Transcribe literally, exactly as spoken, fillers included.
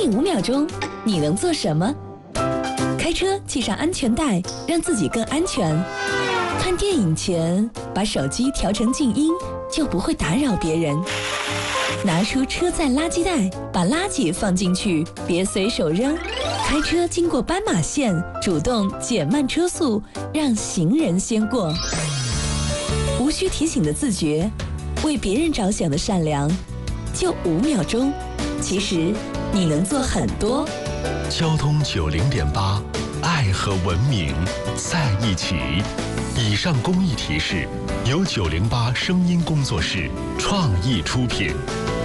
你五秒钟，你能做什么？开车系上安全带，让自己更安全。看电影前，把手机调成静音，就不会打扰别人。拿出车载垃圾袋，把垃圾放进去，别随手扔。开车经过斑马线，主动减慢车速，让行人先过。无需提醒的自觉，为别人着想的善良，就五秒钟。其实你能做很多。 交通九零点八，爱和文明在一起。以上公益提示由九零八声音工作室创意出品。